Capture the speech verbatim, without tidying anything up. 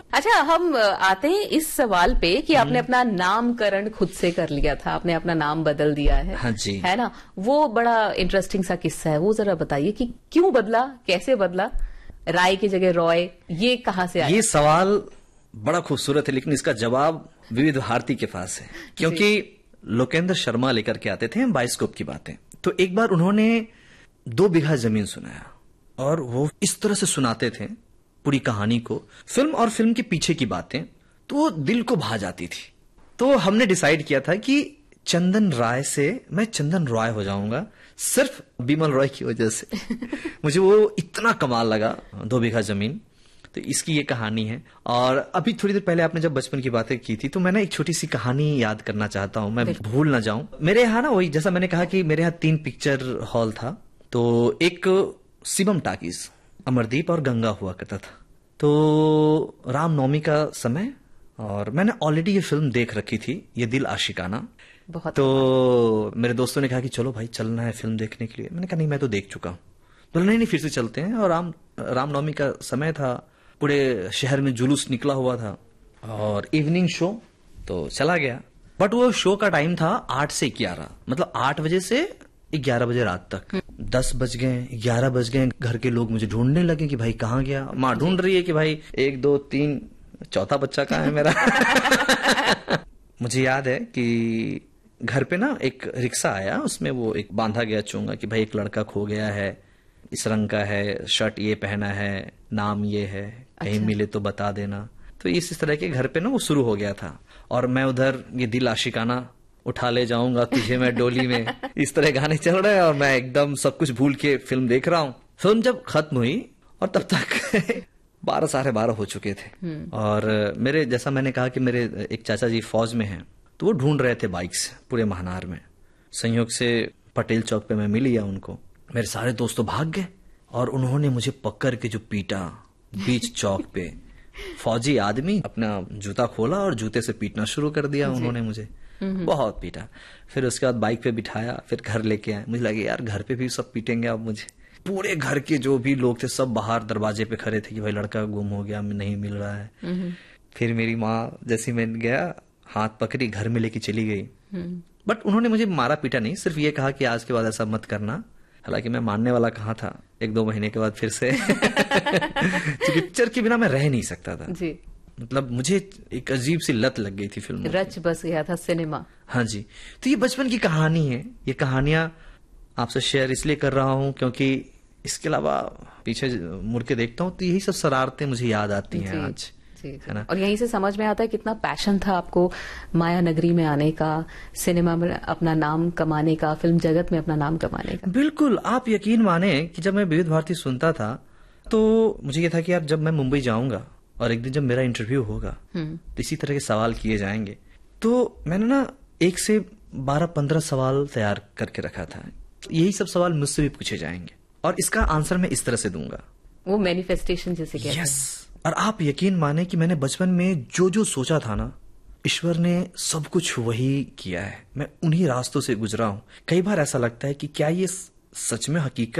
अच्छा, हम आते हैं इस सवाल पे कि आपने अपना नामकरण खुद से कर लिया था, आपने अपना नाम बदल दिया है। हाँ जी, है ना? वो बड़ा इंटरेस्टिंग सा किस्सा है, वो जरा बताइए कि क्यों बदला, कैसे बदला, राय की जगह रॉय, ये कहाँ से आया? ये सवाल बड़ा खूबसूरत है, लेकिन इसका जवाब विविध भारती के पास है, क्योंकि लोकेंद्र शर्मा लेकर के आते थे बाइस्कोप की बातें। तो एक बार उन्होंने दो बीघा जमीन सुनाया और वो इस तरह से सुनाते थे पूरी कहानी को, फिल्म और फिल्म के पीछे की बातें, तो वो दिल को भा जाती थी। तो हमने डिसाइड किया था कि चंदन राय से मैं चंदन रॉय हो जाऊंगा, सिर्फ बिमल रॉय की वजह से। मुझे वो इतना कमाल लगा, दो बीघा जमीन। तो इसकी ये कहानी है। और अभी थोड़ी देर पहले आपने जब बचपन की बातें की थी, तो मैं ना एक छोटी सी कहानी याद करना चाहता हूं, मैं भूल ना जाऊं। मेरे यहाँ ना वही, जैसा मैंने कहा कि मेरे यहाँ तीन पिक्चर हॉल था, तो एक शिवम टाकीज, अमरदीप और गंगा हुआ करता था। तो रामनवमी का समय, और मैंने ऑलरेडी ये फिल्म देख रखी थी, ये दिल आशिकाना। बहुत तो मेरे दोस्तों ने कहा कि चलो भाई चलना है फिल्म देखने के लिए। मैंने कहा नहीं, मैं तो देख चुका हूं। बोला नहीं नहीं, फिर से चलते हैं। और राम रामनवमी का समय था, पूरे शहर में जुलूस निकला हुआ था और इवनिंग शो, तो चला गया। बट वो शो का टाइम था आठ से ग्यारह, मतलब आठ बजे से ग्यारह बजे रात तक। दस बज गए, ग्यारह बज गए, घर के लोग मुझे ढूंढने लगे कि भाई कहाँ गया। माँ ढूंढ रही है कि भाई एक दो तीन, चौथा बच्चा कहाँ है मेरा। मुझे याद है कि घर पे ना एक रिक्शा आया, उसमें वो एक बांधा गया चोंगा कि भाई एक लड़का खो गया है, इस रंग का है, शर्ट ये पहना है, नाम ये है, कहीं अच्छा। मिले तो बता देना। तो इस इस तरह के घर पे ना वो शुरू हो गया था। और मैं उधर ये दिल आशिकाना, उठा ले जाऊंगा तुझे मैं डोली में, इस तरह गाने चल रहे हैं और मैं एकदम सब कुछ भूल के फिल्म देख रहा हूँ। फिल्म जब खत्म हुई और तब तक बारह साढ़े बारह हो चुके थे। और मेरे, जैसा मैंने कहा कि मेरे एक चाचा जी फौज में हैं, तो वो ढूंढ रहे थे बाइक्स पूरे महानार में। संयोग से पटेल चौक पे मैं मिल गया उनको। मेरे सारे दोस्त तो भाग गए और उन्होंने मुझे पकड़ के जो पीटा बीच चौक पे। फौजी आदमी अपना जूता खोला और जूते से पीटना शुरू कर दिया उन्होंने मुझे, बहुत पीटा। फिर उसके बाद बाइक पे बिठाया, फिर घर लेके आए। मुझे लगे यार घर पे भी सब पीटेंगे अब मुझे। पूरे घर के जो भी लोग थे सब बाहर दरवाजे पे खड़े थे कि भाई लड़का गुम हो गया, नहीं मिल रहा है। फिर मेरी माँ, जैसी मैं गया, हाथ पकड़ी, घर में लेके चली गई। बट उन्होंने मुझे मारा पीटा नहीं, सिर्फ ये कहा कि आज के बाद ऐसा मत करना। हालांकि मैं मानने वाला कहाँ था, एक दो महीने के बाद फिर से पिक्चर के बिना मैं रह नहीं सकता था जी। मतलब मुझे एक अजीब सी लत लग गई थी फिल्म, रच बस गया था सिनेमा। हाँ जी। तो ये बचपन की कहानी है। ये कहानियां आपसे शेयर इसलिए कर रहा हूं क्योंकि इसके अलावा पीछे मुड़ के देखता हूं तो यही सब शरारतें मुझे याद आती हैं आज, जी, है ना। और यहीं से समझ में आता है कितना पैशन था आपको माया नगरी में आने का, सिनेमा में अपना नाम कमाने का, फिल्म जगत में अपना नाम कमाने का। बिल्कुल, आप यकीन माने कि जब मैं विविध भारती सुनता था तो मुझे ये था कि यार जब मैं मुंबई जाऊंगा और एक दिन जब मेरा इंटरव्यू होगा तो इसी तरह के सवाल किए जाएंगे। तो मैंने ना एक से बारह पंद्रह सवाल तैयार करके रखा था। यही सब सवाल मुझसे भी पूछे जाएंगे और इसका आंसर मैं इस तरह से दूंगा। वो मैनिफेस्टेशन जैसे कहते हैं। यस। और आप यकीन माने कि मैंने बचपन में जो जो सोचा था ना, ईश्वर ने सब कुछ वही किया है। मैं उन्हीं रास्तों से गुजरा हूं। कई बार ऐसा लगता है कि क्या ये सच में हकीकत